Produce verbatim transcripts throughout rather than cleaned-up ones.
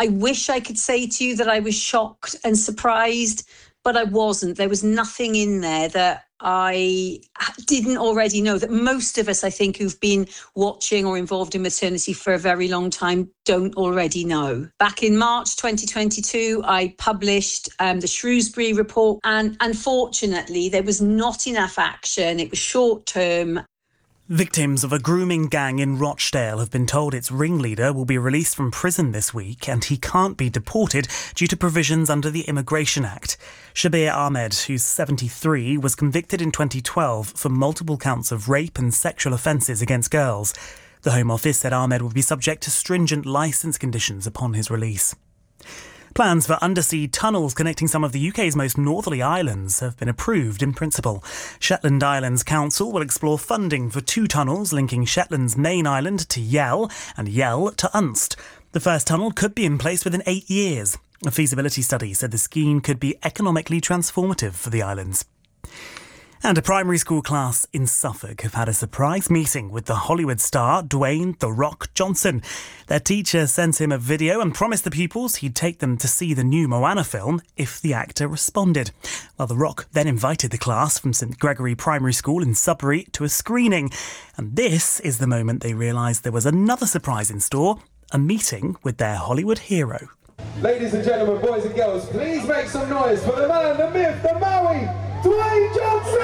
I wish I could say to you that I was shocked and surprised, but I wasn't. There was nothing in there that I didn't already know, that most of us, I think, who've been watching or involved in maternity for a very long time don't already know. Back in March twenty twenty-two, I published um, the Shrewsbury report, and unfortunately, there was not enough action. It was short term. Victims of a grooming gang in Rochdale have been told its ringleader will be released from prison this week and he can't be deported due to provisions under the Immigration Act. Shabir Ahmed, who's seventy-three, was convicted in twenty twelve for multiple counts of rape and sexual offences against girls. The Home Office said Ahmed would be subject to stringent licence conditions upon his release. Plans for undersea tunnels connecting some of the U K's most northerly islands have been approved in principle. Shetland Islands Council will explore funding for two tunnels linking Shetland's main island to Yell and Yell to Unst. The first tunnel could be in place within eight years. A feasibility study said the scheme could be economically transformative for the islands. And a primary school class in Suffolk have had a surprise meeting with the Hollywood star Dwayne "The Rock" Johnson. Their teacher sent him a video and promised the pupils he'd take them to see the new Moana film if the actor responded. Well, The Rock then invited the class from St Gregory Primary School in Sudbury to a screening. And this is the moment they realised there was another surprise in store, a meeting with their Hollywood hero. Ladies and gentlemen, boys and girls, please make some noise for the man, the myth, the Maui, Dwayne Johnson!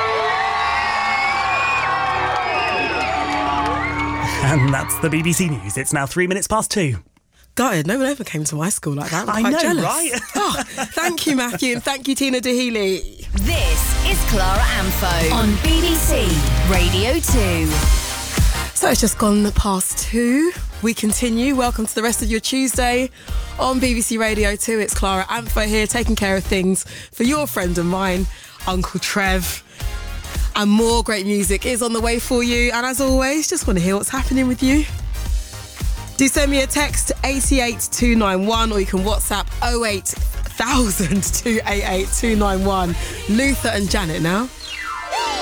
And that's the B B C News. It's now three minutes past two. Gutted, no one ever came to my school like that. I'm I quite know, jealous. right? Oh, thank you, Matthew, and thank you, Tina Dahealy. This is Clara Amfo on B B C Radio two. So it's just gone past two. We continue. Welcome to the rest of your Tuesday on B B C Radio two. It's Clara Amfo here, taking care of things for your friend and mine, Uncle Trev. And more great music is on the way for you. And as always, just want to hear what's happening with you. Do send me a text, eight eight two nine one, or you can WhatsApp oh eight thousand two eight eight two nine one. Luther and Janet now.